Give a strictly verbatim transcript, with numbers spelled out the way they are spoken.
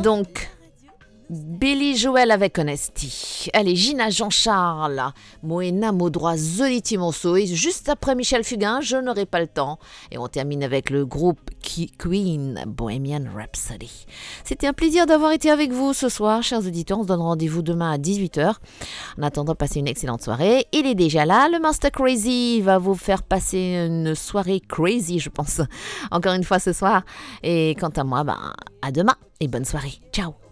donc Billy Joel avec Honesty. Allez, Gina Jean-Charles, Moena Maudroit, Zoliti Monceau. Et juste après Michel Fugain, je n'aurai pas le temps. Et on termine avec le groupe Queen, Bohemian Rhapsody. C'était un plaisir d'avoir été avec vous ce soir, chers auditeurs. On se donne rendez-vous demain à dix-huit heures. En attendant, passez une excellente soirée. Il est déjà là, le Master Crazy va vous faire passer une soirée crazy, je pense. Encore une fois ce soir. Et quant à moi, ben, à demain et bonne soirée. Ciao.